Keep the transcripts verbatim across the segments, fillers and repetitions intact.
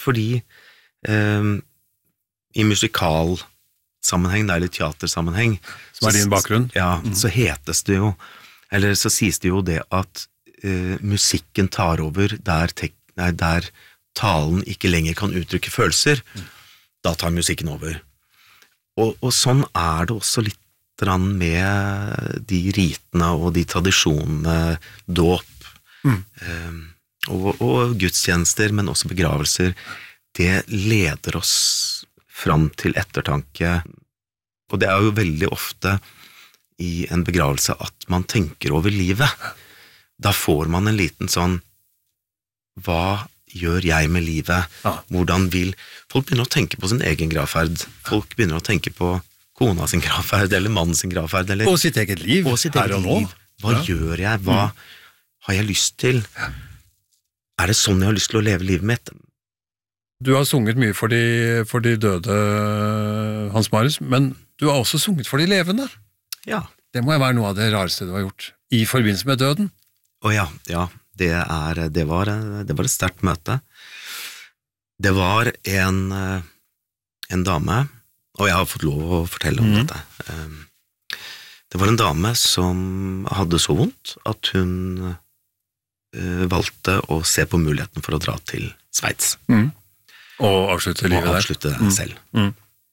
fordi eh, i musikalsammenheng, eller teatersammenheng, som er din bakgrunn, ja, mm. så hetes det jo, eller så sies det jo det at eh, musikken tar over der, tek, nei, der talen ikke lenger kan uttrykke følelser, mm. da tar musikken over. Og, og sånn er det også litt med de ritene og de tradisjonene, dåp, mm. eh, og, og gudstjenester, men også begravelser, det leder oss fram til ettertanke. Og det er jo veldig ofte i en begravelse at man tenker over livet. Da får man en liten sånn, hva gjør jeg med livet? Ja. Hvordan vil... Folk begynner å tenke på sin egen gravferd. Folk begynner å tenke på kona sin gravferd, eller mannen sin gravferd, eller... Og sitt eget liv, og sitt eget her og nå. Liv. Hva ja. gjør jeg? Hva mm. har jeg lyst til? Ja. Er det sånn jeg har lyst til å leve livet mitt? Du har sunget mye for de, for de døde, Hans Marius, men du har også sunget for de levende. Ja. Det må jo være noe av det rareste du har gjort, i forbindelse med døden. Å ja, ja. Det, er, det, var, det var et sterkt møte. Det var en, en dame... Og jeg har fått lov å fortelle om mm. dette. Det var en dame som hadde så vondt at hun valgte å se på muligheten for å dra til Sveits. Mm. Og avslutte livet der. Og avslutte det mm. selv. Mm.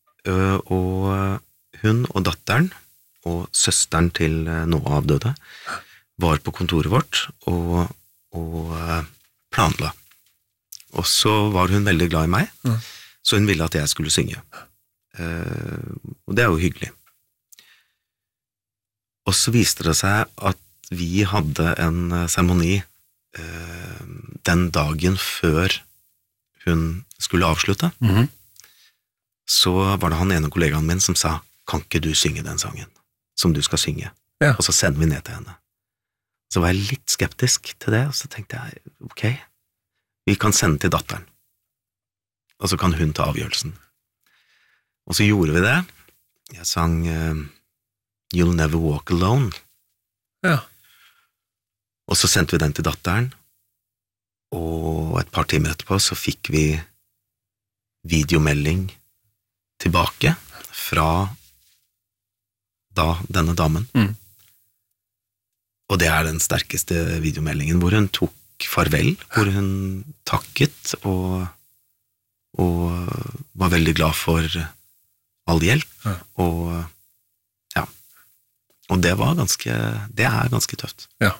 Og hun og datteren og søsteren til nå avdøde var på kontoret vårt og, og planla. Og så var hun veldig glad i meg, mm. så hun ville at jeg skulle synge. Uh, og det er jo hyggelig. Og så viste det seg at vi hadde en seremoni uh, den dagen før hun skulle avslutte. Mm-hmm. Så var det han ene kollegaen min som sa, kan ikke du synge den sangen som du skal synge? Ja. Og så sender vi ned til henne. Så var jeg litt skeptisk til det, og så tenkte jeg, ok, vi kan sende til datteren. Og så kan hun ta avgjørelsen. Og så gjorde vi det. Jeg sang uh, You'll Never Walk Alone. Ja. Og så sendte vi den til datteren, og et par timer etterpå så fikk vi videomelding tilbake fra da denne damen. Mm. Og det er den sterkeste videomeldingen, hvor hun tok farvel, hvor hun takket og, og var veldig glad for all hjelp, ja. og ja, og det var ganske, det er ganske tøft. Ja.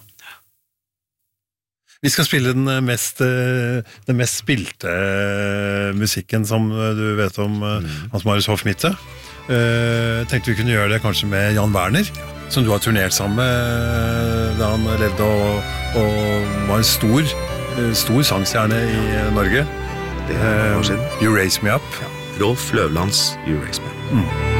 Vi skal spille den mest, den mest spilte musikken som du vet om, mm. Hans Marius Hoff-Mitte. Jeg tenkte vi kunne gjøre det kanskje med Jan Werner, som du har turnert sammen med da han levde og, og var en stor, stor sangstjerne i Norge. Det var siden. You Raise Me Up. Ja. Rolf Løvlands You Raise Me Up. Mm.